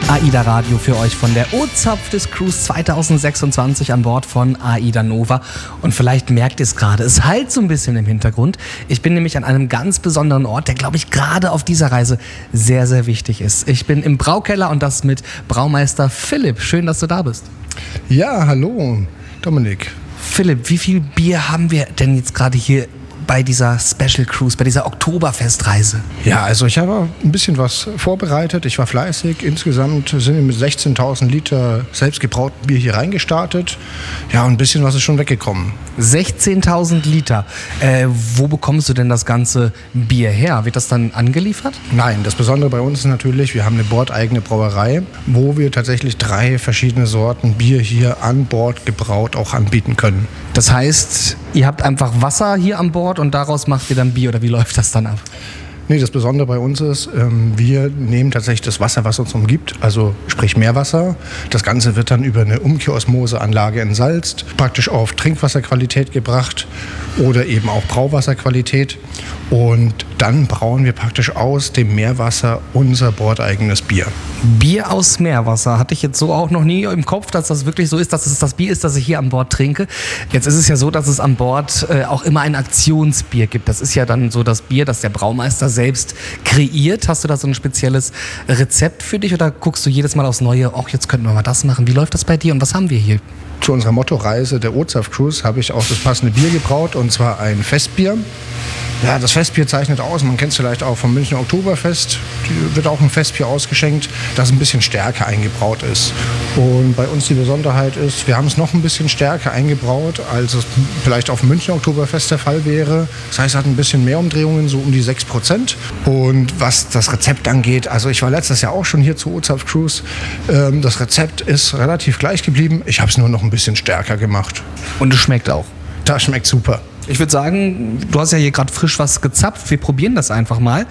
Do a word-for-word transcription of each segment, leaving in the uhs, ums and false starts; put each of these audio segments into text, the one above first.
AIDA Radio für euch von der O-Zapf des Cruise zwanzig sechsundzwanzig an Bord von AIDA Nova. Und vielleicht merkt ihr es gerade, es hallt so ein bisschen im Hintergrund. Ich bin nämlich an einem ganz besonderen Ort, der, glaube ich, gerade auf dieser Reise sehr, sehr wichtig ist. Ich bin im Braukeller und das mit Braumeister Philipp. Schön, dass du da bist. Ja, hallo, Dominik. Philipp, wie viel Bier haben wir denn jetzt gerade hier bei dieser Special Cruise, bei dieser Oktoberfestreise? Ja, also ich habe ein bisschen was vorbereitet. Ich war fleißig. Insgesamt sind wir mit sechzehntausend Liter selbstgebrauten Bier hier reingestartet. Ja, und ein bisschen was ist schon weggekommen. sechzehntausend Liter. Äh, wo bekommst du denn das ganze Bier her? Wird das dann angeliefert? Nein, das Besondere bei uns ist natürlich, wir haben eine bordeigene Brauerei, wo wir tatsächlich drei verschiedene Sorten Bier hier an Bord gebraut auch anbieten können. Das heißt, ihr habt einfach Wasser hier an Bord und daraus macht ihr dann Bier, oder wie läuft das dann ab? Nee, das Besondere bei uns ist, ähm, wir nehmen tatsächlich das Wasser, was uns umgibt, also sprich Meerwasser. Das Ganze wird dann über eine Umkehrosmoseanlage entsalzt, praktisch auf Trinkwasserqualität gebracht oder eben auch Brauwasserqualität. Und dann brauen wir praktisch aus dem Meerwasser unser bordeigenes Bier. Bier aus Meerwasser hatte ich jetzt so auch noch nie im Kopf, dass das wirklich so ist, dass es das Bier ist, das ich hier an Bord trinke. Jetzt ist es ja so, dass es an Bord äh, auch immer ein Aktionsbier gibt. Das ist ja dann so das Bier, das der Braumeister selbst kreiert. Hast du da so ein spezielles Rezept für dich oder guckst du jedes Mal aufs Neue, ach, jetzt könnten wir mal das machen. Wie läuft das bei dir und was haben wir hier? Zu unserer Mottoreise der O-Zapf Cruise habe ich auch das passende Bier gebraut, und zwar ein Festbier. Ja, das Festbier zeichnet aus, man kennt es vielleicht auch vom Münchner Oktoberfest, da wird auch ein Festbier ausgeschenkt, das ein bisschen stärker eingebraut ist. Und bei uns die Besonderheit ist, wir haben es noch ein bisschen stärker eingebraut, als es vielleicht auf dem Münchner Oktoberfest der Fall wäre. Das heißt, es hat ein bisschen mehr Umdrehungen, so um die sechs Prozent. Und was das Rezept angeht, also ich war letztes Jahr auch schon hier zur O-Zapf Cruise, ähm, das Rezept ist relativ gleich geblieben, ich habe es nur noch ein bisschen stärker gemacht. Und es schmeckt auch? Das schmeckt super. Ich würde sagen, du hast ja hier gerade frisch was gezapft. Wir probieren das einfach mal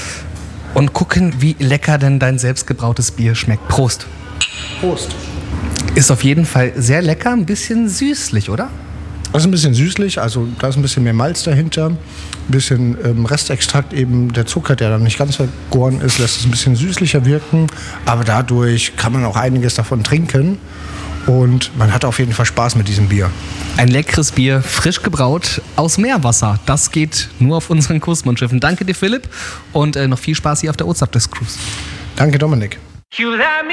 und gucken, wie lecker denn dein selbstgebrautes Bier schmeckt. Prost. Prost. Ist auf jeden Fall sehr lecker, ein bisschen süßlich, oder? Das ist ein bisschen süßlich, also da ist ein bisschen mehr Malz dahinter. Ein bisschen ähm, Restextrakt, eben der Zucker, der dann nicht ganz vergoren ist, lässt es ein bisschen süßlicher wirken. Aber dadurch kann man auch einiges davon trinken. Und man hat auf jeden Fall Spaß mit diesem Bier. Ein leckeres Bier, frisch gebraut aus Meerwasser. Das geht nur auf unseren Kursmannschiffen. Danke dir, Philipp. Und äh, noch viel Spaß hier auf der O-Zapf des Cruise. Danke, Dominik.